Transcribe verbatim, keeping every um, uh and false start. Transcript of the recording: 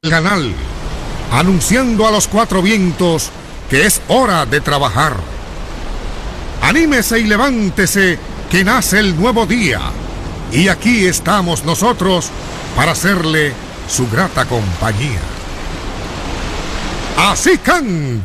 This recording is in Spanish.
canal, anunciando a los cuatro vientos que es hora de trabajar. Anímese y levántese, que nace el nuevo día, y aquí estamos nosotros para hacerle su grata compañía. Así canta